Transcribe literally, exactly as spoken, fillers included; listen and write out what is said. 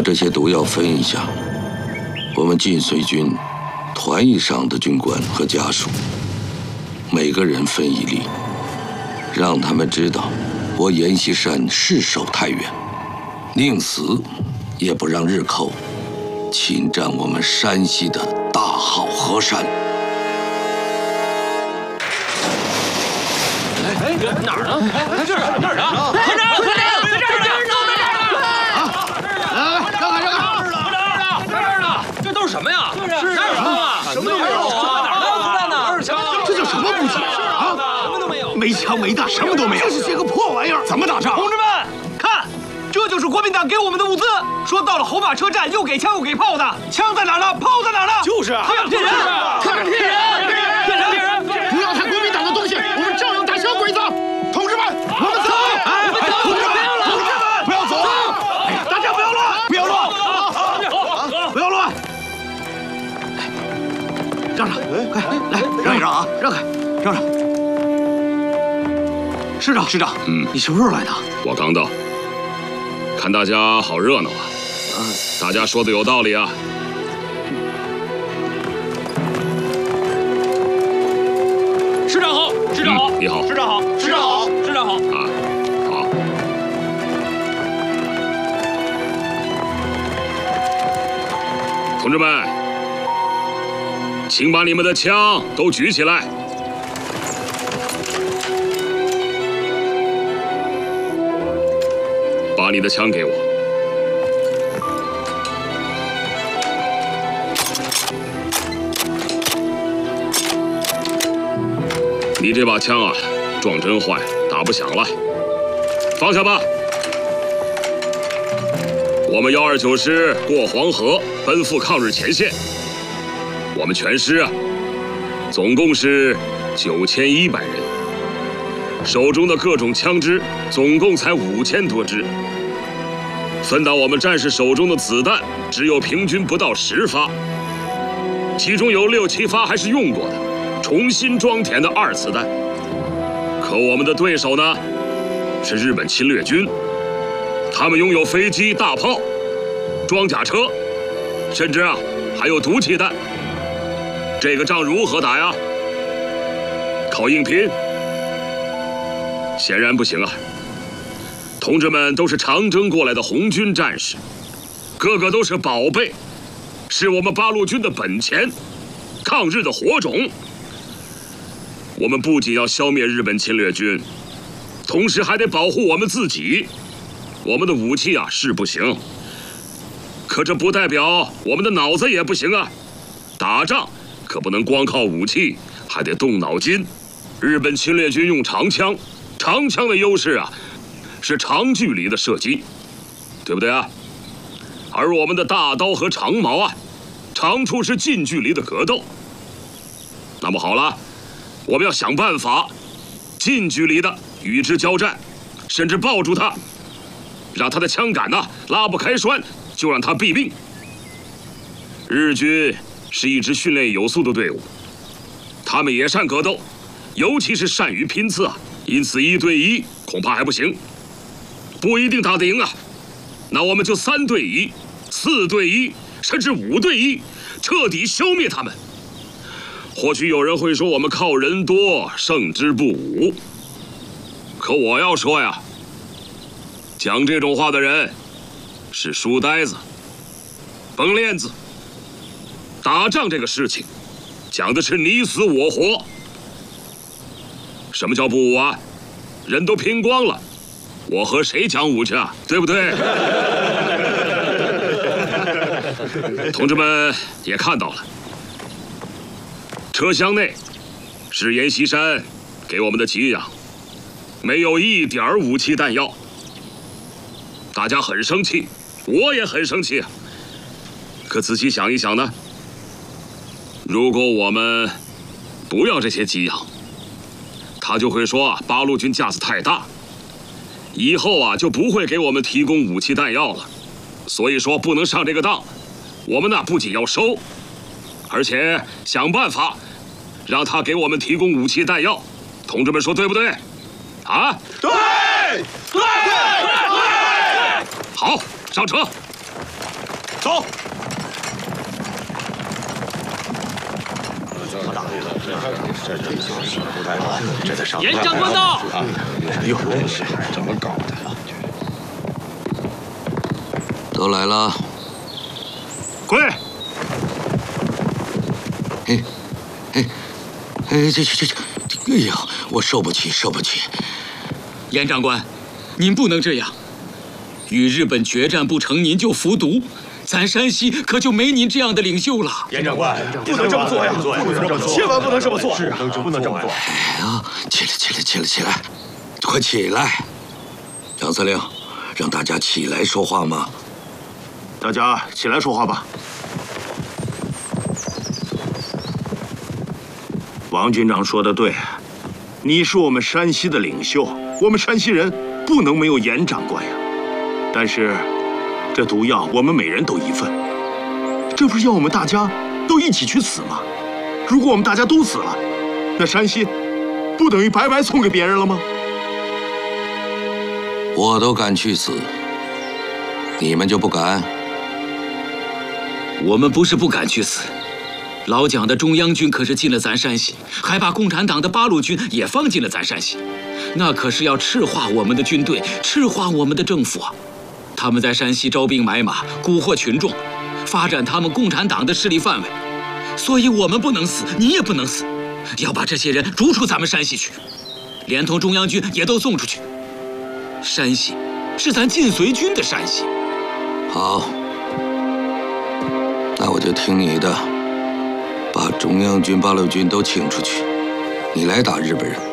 这些毒药分一下，我们晋绥军团以上的军官和家属，每个人分一粒，让他们知道我阎锡山誓守太原，宁死也不让日寇侵占我们山西的大好河山。 哎，哪儿呢？哎，这儿哪儿呢？团长，团长，在这儿呢，都在这儿呢！啊！来，让开，让开！团长，在这儿呢！这都是什么呀？是哪有什么啊？什么都没有啊！哪儿都子弹呢？二枪， 这叫什么补给啊？ 什么都没有， 没枪没弹，什么都没有。这是些个破玩意儿，怎么打仗？ 同志们，看，这就是国民党给我们的物资。说到了侯马车站，又给枪又给炮的，枪在哪儿呢？炮在哪儿呢？ 就是啊， 他们骗人，他们骗人，骗人，骗人！ 不要看国民党的东西，我们照样打小鬼子。同志们，我们走！哎，同志们，同志们，不要走！哎，大家不要乱，不要乱，不要乱！让让，快来，让一让啊，让开，让让。师长，师长，嗯，你什么时候来的？ 我刚到，看大家好热闹啊！嗯，大家说的有道理啊。 师长好，师长好， 你好， 师长好，师长好，师长好啊，好。同志们，请把你们的枪都举起来。把你的枪给我。你这把枪啊，撞针坏，打不响了，放下吧。我们幺二九师过黄河，奔赴抗日前线。我们全师啊，总共是九千一百人，手中的各种枪支总共才五千多支。分到我们战士手中的子弹只有平均不到十发，其中有六七发还是用过的，重新装填的二次弹。可我们的对手呢，是日本侵略军，他们拥有飞机、大炮、装甲车，甚至啊还有毒气弹。这个仗如何打呀？靠硬拼？显然不行啊！同志们都是长征过来的红军战士，个个都是宝贝，是我们八路军的本钱，抗日的火种。我们不仅要消灭日本侵略军，同时还得保护我们自己。我们的武器啊是不行，可这不代表我们的脑子也不行啊！打仗可不能光靠武器，还得动脑筋。日本侵略军用长枪，长枪的优势啊是长距离的射击，对不对啊？而我们的大刀和长矛啊，长处是近距离的格斗。那么好了，我们要想办法近距离的与之交战，甚至抱住他，让他的枪杆呢拉不开栓，就让他毙命。日军是一支训练有素的队伍，他们也善格斗，尤其是善于拼刺啊，因此一对一恐怕还不行，不一定打得赢啊。那我们就三对一、四对一，甚至五对一，彻底消灭他们。或许有人会说我们靠人多胜之不武，可我要说呀，讲这种话的人是书呆子、绷链子。打仗这个事情，讲的是你死我活。什么叫不武啊？人都拼光了，我和谁讲武去啊？对不对？同志们也看到了，车厢内是阎锡山给我们的给养，没有一点武器弹药。大家很生气，我也很生气啊。可仔细想一想呢，如果我们不要这些给养，他就会说啊，八路军架子太大，以后啊就不会给我们提供武器弹药了。所以说不能上这个当。我们呢不仅要收，而且想办法让他给我们提供武器弹药。同志们说对不对？啊？ 对，对，对，对。 好，上车。 走。 严长官到！ 哎呦，怎么搞的？ 都来了。 跪！ 哎，哎，哎，这这这这，哎呀，我受不起，受不起！ 严长官，您不能这样。与日本决战不成，您就服毒，咱山西可就没您这样的领袖了。 严长官，不能这么做呀！不能这么做，千万不能这么做！是啊，不能这么做。 哎呀，起来，起来，起来，起来，快起来！张司令，让大家起来说话嘛。 大家起来说话吧。王军长说的对，你是我们山西的领袖，我们山西人不能没有严长官呀。但是，这毒药我们每人都一份，这不是要我们大家都一起去死吗？如果我们大家都死了，那山西不等于白白送给别人了吗？ 我都敢去死，你们就不敢？ 我们不是不敢去死，老蒋的中央军可是进了咱山西，还把共产党的八路军也放进了咱山西，那可是要赤化我们的军队，赤化我们的政府啊！他们在山西招兵买马，蛊惑群众，发展他们共产党的势力范围，所以我们不能死，你也不能死，要把这些人逐出咱们山西去，连同中央军也都送出去。山西是咱晋绥军的山西。 好，那我就听你的，把中央军、八路军都请出去，你来打日本人。